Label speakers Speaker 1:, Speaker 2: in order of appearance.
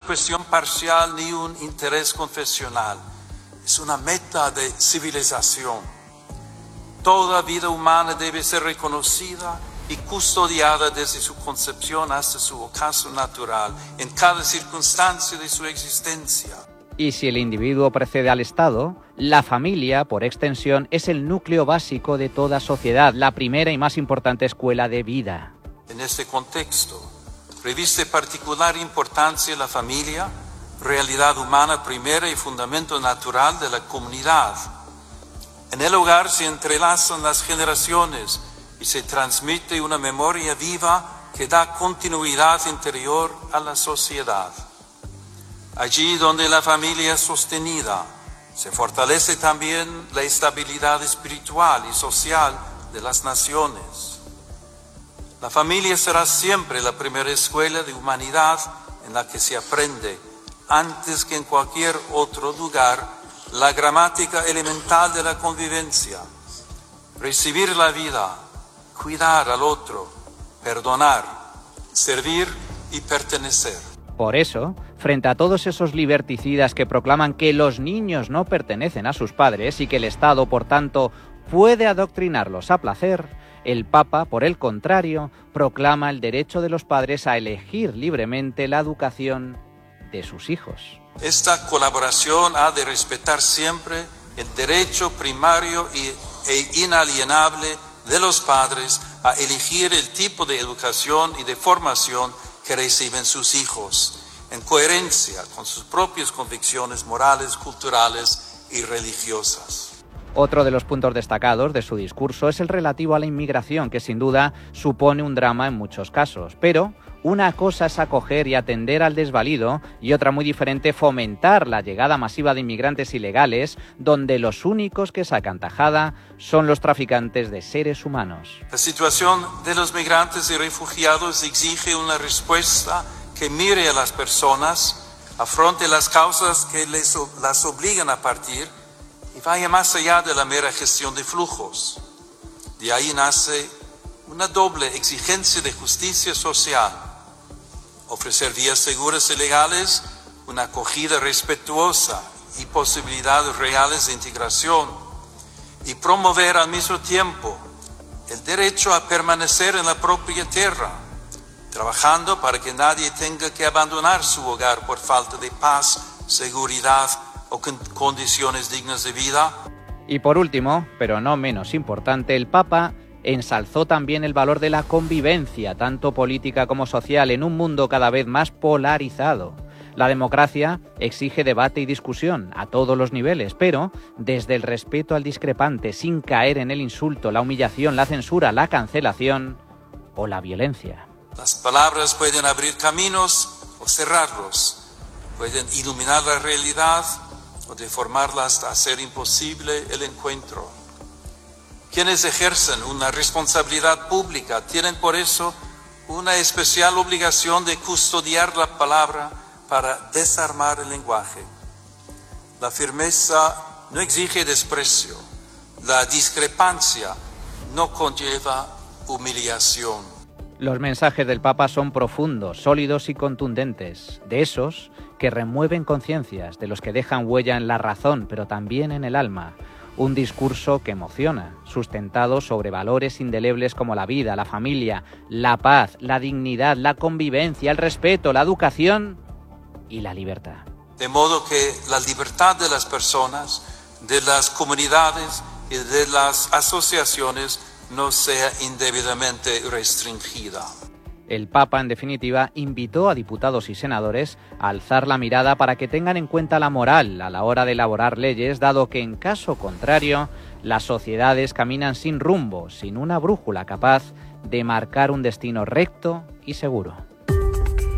Speaker 1: cuestión parcial ni un interés confesional. Es una meta de civilización. Toda vida humana debe ser reconocida y custodiada desde su concepción hasta su ocaso natural, en cada circunstancia de su existencia.
Speaker 2: Y si el individuo precede al Estado, la familia, por extensión, es el núcleo básico de toda sociedad, la primera y más importante escuela de vida.
Speaker 1: En este contexto, reviste particular importancia la familia, realidad humana primera y fundamento natural de la comunidad. En el hogar se entrelazan las generaciones y se transmite una memoria viva que da continuidad interior a la sociedad. Allí donde la familia es sostenida, se fortalece también la estabilidad espiritual y social de las naciones. La familia será siempre la primera escuela de humanidad en la que se aprende, antes que en cualquier otro lugar, la gramática elemental de la convivencia. Recibir la vida, cuidar al otro, perdonar, servir y pertenecer.
Speaker 2: Por eso, frente a todos esos liberticidas que proclaman que los niños no pertenecen a sus padres y que el Estado, por tanto, puede adoctrinarlos a placer, el Papa, por el contrario, proclama el derecho de los padres a elegir libremente la educación de sus hijos.
Speaker 1: Esta colaboración ha de respetar siempre el derecho primario e inalienable de los padres a elegir el tipo de educación y de formación que reciben sus hijos, en coherencia con sus propias convicciones morales, culturales y religiosas.
Speaker 2: Otro de los puntos destacados de su discurso es el relativo a la inmigración, que sin duda supone un drama en muchos casos. Pero una cosa es acoger y atender al desvalido y otra muy diferente fomentar la llegada masiva de inmigrantes ilegales, donde los únicos que sacan tajada son los traficantes de seres humanos.
Speaker 1: La situación de los migrantes y refugiados exige una respuesta que mire a las personas, afronte las causas que las obligan a partir y vaya más allá de la mera gestión de flujos. De ahí nace una doble exigencia de justicia social: ofrecer vías seguras y legales, una acogida respetuosa y posibilidades reales de integración, y promover al mismo tiempo el derecho a permanecer en la propia tierra, trabajando para que nadie tenga que abandonar su hogar por falta de paz, seguridad o condiciones dignas de vida.
Speaker 2: Y por último, pero no menos importante, el Papa ensalzó también el valor de la convivencia, tanto política como social, en un mundo cada vez más polarizado. La democracia exige debate y discusión a todos los niveles, pero desde el respeto al discrepante, sin caer en el insulto, la humillación, la censura, la cancelación o la violencia.
Speaker 1: Las palabras pueden abrir caminos o cerrarlos, pueden iluminar la realidad o deformarla hasta hacer imposible el encuentro. Quienes ejercen una responsabilidad pública tienen por eso una especial obligación de custodiar la palabra para desarmar el lenguaje. La firmeza no exige desprecio, la discrepancia no conlleva humillación.
Speaker 2: Los mensajes del Papa son profundos, sólidos y contundentes, de esos que remueven conciencias, de los que dejan huella en la razón, pero también en el alma. Un discurso que emociona, sustentado sobre valores indelebles como la vida, la familia, la paz, la dignidad, la convivencia, el respeto, la educación y la libertad.
Speaker 1: De modo que la libertad de las personas, de las comunidades y de las asociaciones no sea indebidamente restringida.
Speaker 2: El Papa, en definitiva, invitó a diputados y senadores a alzar la mirada para que tengan en cuenta la moral a la hora de elaborar leyes, dado que, en caso contrario, las sociedades caminan sin rumbo, sin una brújula capaz de marcar un destino recto y seguro.